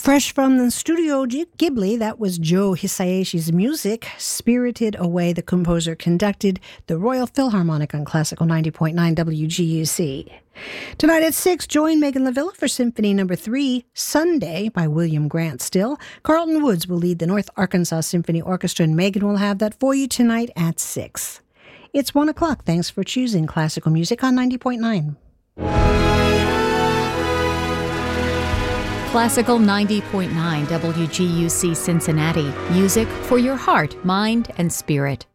Fresh from the Studio Ghibli, that was Joe Hisaishi's music, Spirited Away. The composer conducted the Royal Philharmonic on Classical 90.9 WGUC. Tonight at 6, join Megan LaVilla for Symphony No. 3, Sunday, by William Grant Still. Carlton Woods will lead the North Arkansas Symphony Orchestra, and Megan will have that for you tonight at 6. It's 1 o'clock. Thanks for choosing classical music on 90.9. Classical 90.9 WGUC Cincinnati. Music for your heart, mind, and spirit.